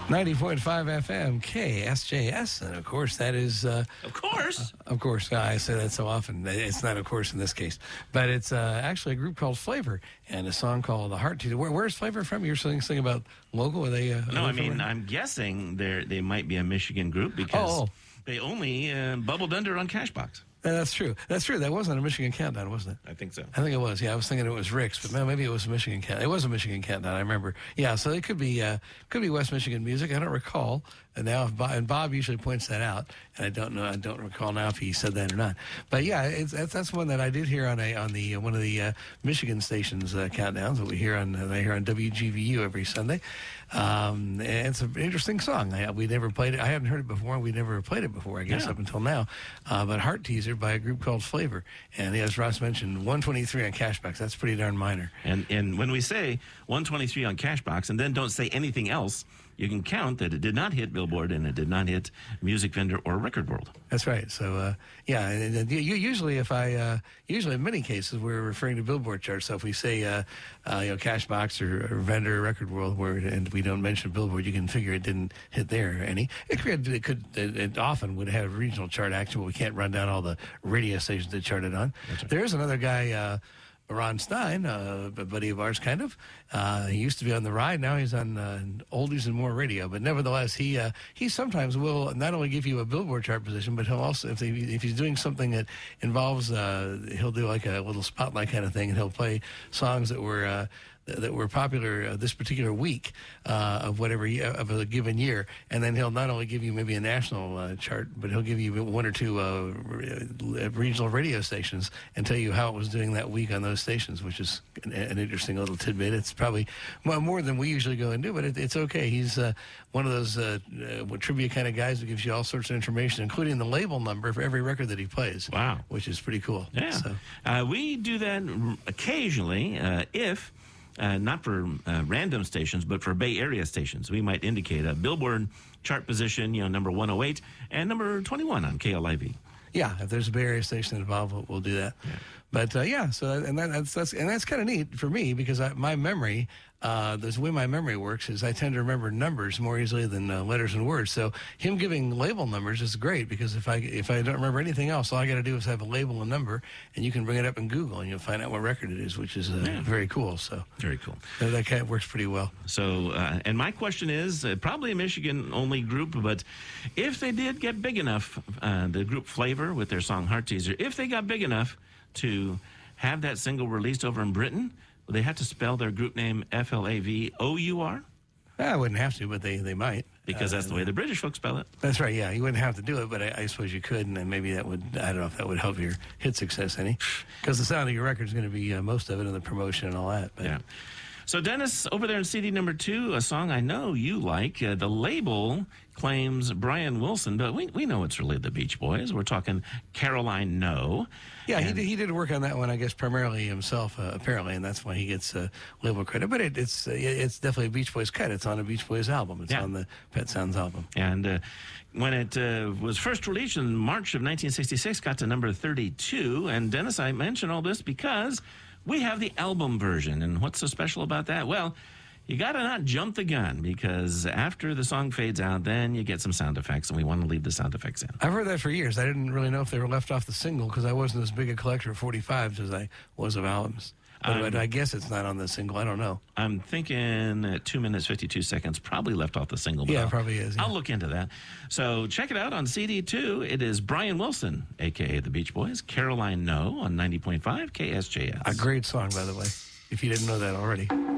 90.5 FM, KSJS. And, of course, that is... Of course. Of course. I say that so often. It's not, of course, in this case. But it's actually a group called Flavor and a song called The Heart Teaser. Where's Flavor from? You're saying about local? Are they... No, I mean, I'm guessing they might be a Michigan group because they only bubbled under on Cashbox. That's true. That's true. That wasn't a Michigan Countdown, wasn't it? I think so. I think it was. Yeah, I was thinking it was Rick's, but maybe it was a Michigan Countdown. It was a Michigan Countdown. I remember. Yeah, so it could be West Michigan music. I don't recall. And now, and Bob usually points that out, and I don't recall now if he said that or not. But yeah, that's one that I did hear on one of the Michigan stations countdowns that we hear on WGVU every Sunday. And it's an interesting song. We never played it. I hadn't heard it before. We never played it before, I guess, up until now. But Heart Teaser by a group called Flavor. And as Ross mentioned, 123 on Cashbox. That's pretty darn minor. And when we say 123 on Cashbox and then don't say anything else, you can count that it did not hit Billboard and it did not hit Music Vendor or Record World. That's right. So, usually in many cases, we're referring to Billboard charts. So if we say, Cashbox or Vendor or Record World, and we don't mention Billboard, you can figure it didn't hit there any. It often would have regional chart action, but we can't run down all the radio stations that charted on. Right. There's another guy, Ron Stein, a buddy of ours, kind of. He used to be on the ride. Now he's on Oldies and More Radio. But nevertheless, he sometimes will not only give you a Billboard chart position, but he'll also, if he's doing something that involves, he'll do like a little spotlight kind of thing, and he'll play songs that were popular this particular week of a given year, and then he'll not only give you maybe a national chart, but he'll give you one or two regional radio stations and tell you how it was doing that week on those stations, which is an interesting little tidbit. It's probably more than we usually go and do, but it's okay. He's one of those trivia kind of guys who gives you all sorts of information, including the label number for every record that he plays. Wow. Which is pretty cool. Yeah. So. We do that occasionally if... not for random stations, but for Bay Area stations. We might indicate a Billboard chart position, number 108 and number 21 on KLIV. Yeah, if there's a Bay Area station involved, we'll do that. Yeah. But that's kind of neat for me because my memory, the way my memory works is I tend to remember numbers more easily than letters and words. So him giving label numbers is great because if I don't remember anything else, all I got to do is have a label and number, and you can bring it up in Google and you'll find out what record it is, which is very cool. So very cool. That kind of works pretty well. So and my question is probably a Michigan only group, but if they did get big enough, the group Flavor with their song Heart Teaser, if they got big enough to have that single released over in Britain, they have to spell their group name Flavor? I wouldn't have to, but they might. Because that's the way the British folks spell it. That's right, yeah. You wouldn't have to do it, but I suppose you could, and then maybe that would, I don't know if that would help your hit success any. Because the sound of your record is going to be most of it in the promotion and all that. But. Yeah. So, Dennis, over there in CD number 2, a song I know you like. The label claims Brian Wilson, but we know it's really the Beach Boys. We're talking Caroline No. Yeah, he did work on that one, I guess, primarily himself, apparently, and that's why he gets label credit. But it's definitely a Beach Boys cut. It's on a Beach Boys album. It's on the Pet Sounds album. And when it was first released in March of 1966, got to number 32. And, Dennis, I mention all this because we have the album version. And what's so special about that? Well, you got to not jump the gun because after the song fades out, then you get some sound effects, and we want to leave the sound effects in. I've heard that for years. I didn't really know if they were left off the single because I wasn't as big a collector of 45s as I was of albums. But I guess it's not on the single. I don't know. I'm thinking 2 minutes, 52 seconds, probably left off the single. Yeah, it probably is. Yeah. I'll look into that. So check it out on CD 2. It is Brian Wilson, a.k.a. the Beach Boys, Caroline No on 90.5 KSJS. A great song, by the way, if you didn't know that already.